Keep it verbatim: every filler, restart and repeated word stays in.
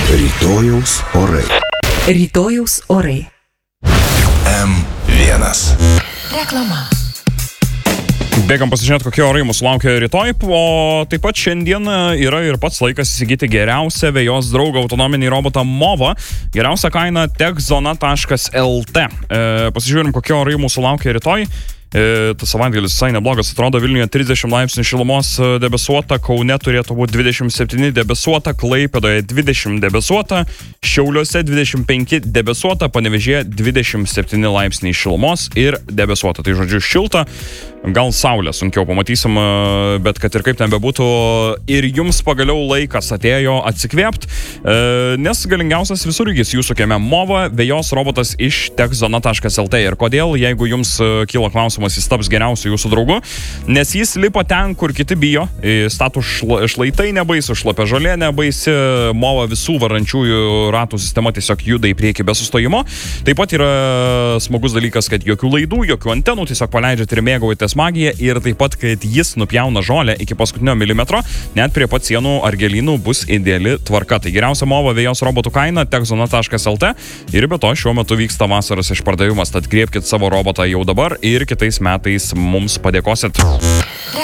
Rytojaus orai. Rytojaus orai. M vienas. Reklama. Bėgam pasižiūrėti, kokie orai mūsų laukia rytoj, o taip pat šiandien yra ir pats laikas įsigyti geriausią vejos draugą autonominį robotą Mova. Geriausia kaina techzona taškas lt. E, pasižiūrim, kokie orai mūsų laukia rytoj. E, tas savaitgalis visai neblogas, atrodo, Vilniuje trisdešimt laipsnių šilumos debesuota, Kaune turėtų būti dvidešimt septyni debesuota, Klaipėdoje dvidešimt debesuota, Šiauliuose dvidešimt penki debesuota, Panevėžyje dvidešimt septyni laipsniai šilumos ir debesuota. Tai žodžiu šilta, gal saulę sunkiau pamatysim, bet kad ir kaip ten bebūtų, ir jums pagaliau laikas atėjo atsikvėpt, nes galingiausias visurgis jūsų kieme Mova, vejos robotas iš techzona taškas lt. Ir kodėl, jeigu jums kyla klausimas, jis taps geriausiu jūsų draugu, nes jis lipa ten, kur kiti bijo, statų šla, šlaitai nebaisi, šlapia žolė nebaisi, Mova visų varančiųjų ratų sistema tiesiog juda į priekį be sustojimo. Taip pat yra smagus dalykas, kad jokių laidų, jokių antenų, tiesiog paleidžiat ir mėgaujatės magiją, ir taip pat, kad jis nupjauna žolę iki paskutinio milimetro, net prie pat sienų ar gėlynų bus ideali tvarka. Tai geriausia Mova vejos robotų kaina techzona taškas lt, ir be to šiuo metu vyksta vasaros išpardavimas, tad griebkit savo robotą jau dabar ir kitais metais mums padėkosit.